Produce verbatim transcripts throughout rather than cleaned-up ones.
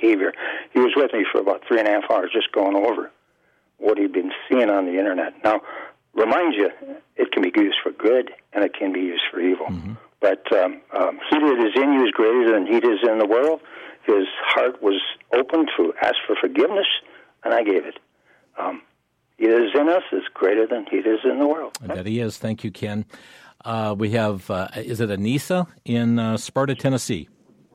behavior. He was with me for about three and a half hours just going over what he'd been seeing on the Internet. Now, remind you, it can be used for good and it can be used for evil. Mm-hmm. But um, um, he that is in you is greater than he that is in the world. His heart was open to ask for forgiveness, and I gave it. Um, he that is in us is greater than he that is in the world. And that he is. Thank you, Ken. Uh, we have, uh, is it Anissa in uh, Sparta, Tennessee?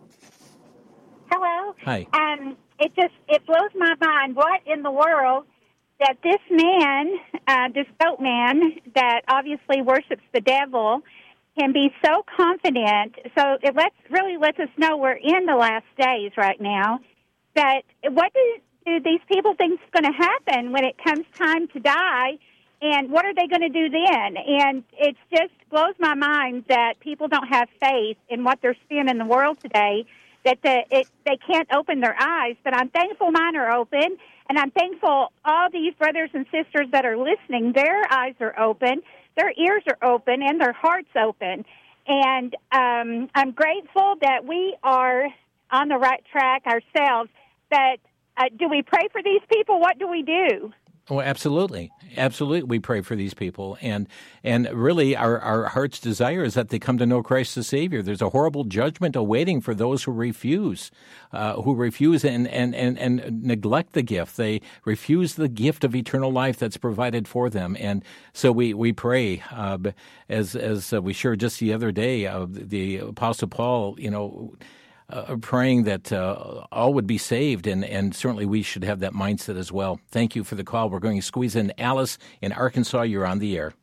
Hello. Hi. Um, it just, it blows my mind. What in the world that this man, uh, this goat man that obviously worships the devil, can be so confident. So it lets really lets us know we're in the last days right now. That what do, do these people think is going to happen when it comes time to die, and what are they going to do then? And it just blows my mind that people don't have faith in what they're seeing in the world today. That the, it, they can't open their eyes. But I'm thankful mine are open, and I'm thankful all these brothers and sisters that are listening, their eyes are open. Their ears are open and their hearts open. And um, I'm grateful that we are on the right track ourselves. But uh, do we pray for these people? What do we do? Oh, absolutely. Absolutely. We pray for these people. And and really, our, our heart's desire is that they come to know Christ as Savior. There's a horrible judgment awaiting for those who refuse, uh, who refuse and, and, and, and neglect the gift. They refuse the gift of eternal life that's provided for them. And so we, we pray, uh, as, as we shared just the other day, uh, the Apostle Paul, you know, Uh, praying that uh, all would be saved, and, and certainly we should have that mindset as well. Thank you for the call. We're going to squeeze in Alice in Arkansas. You're on the air.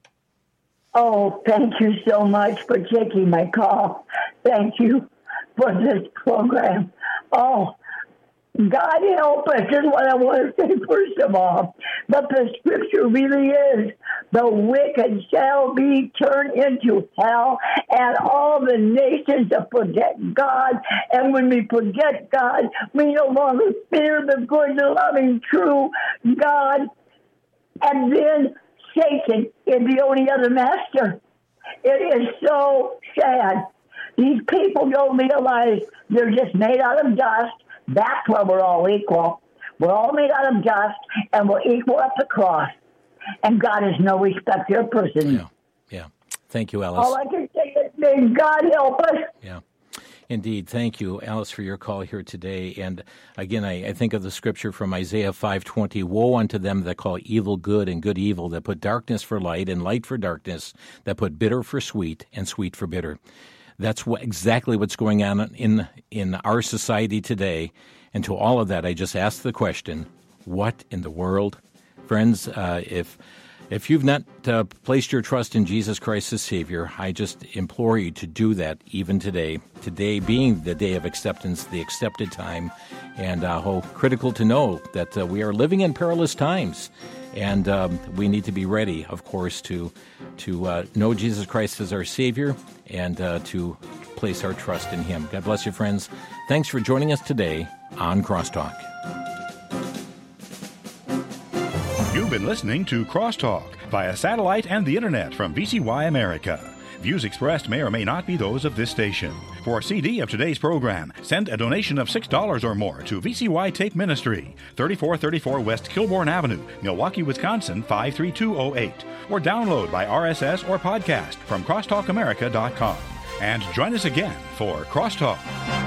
Oh, thank you so much for taking my call. Thank you for this program. Oh, God help us is what I want to say first of all. But the scripture really is, the wicked shall be turned into hell, and all the nations that forget God. And when we forget God, we no longer fear the good, loving, true God. And then Satan is the only other master. It is so sad. These people don't realize they're just made out of dust. That's why we're all equal. We're all made out of dust, and we're equal at the cross. And God is no respecter of persons. Yeah, yeah. Thank you, Alice. All I can say is, may God help us. Yeah. Indeed. Thank you, Alice, for your call here today. And again, I, I think of the scripture from Isaiah five twenty, woe unto them that call evil good and good evil, that put darkness for light and light for darkness, that put bitter for sweet and sweet for bitter. That's what, exactly what's going on in in our society today. And to all of that, I just ask the question, what in the world? Friends, uh, if if you've not uh, placed your trust in Jesus Christ as Savior, I just implore you to do that even today. Today being the day of acceptance, the accepted time, and uh, how critical to know that uh, we are living in perilous times. And um, we need to be ready, of course, to to uh, know Jesus Christ as our Savior and uh, to place our trust in Him. God bless you, friends. Thanks for joining us today on Crosstalk. You've been listening to Crosstalk via satellite and the Internet from V C Y America. Views expressed may or may not be those of this station. For a C D of today's program, send a donation of six dollars or more to V C Y Tape Ministry, thirty-four thirty-four West Kilbourne Avenue, Milwaukee, Wisconsin, five three two oh eight. Or download by R S S or podcast from crosstalk america dot com. And join us again for Crosstalk.